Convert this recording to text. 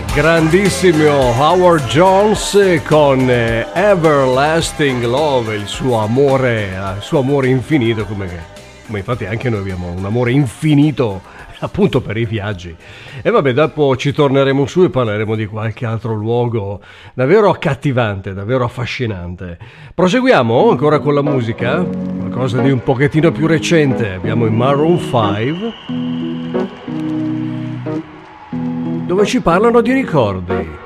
Grandissimo Howard Jones con Everlasting Love, il suo amore infinito, come infatti anche noi abbiamo un amore infinito appunto per i viaggi. E vabbè, dopo ci torneremo su e parleremo di qualche altro luogo davvero accattivante, davvero affascinante. Proseguiamo ancora con la musica, qualcosa di un pochettino più recente. Abbiamo i Maroon 5, dove ci parlano di ricordi.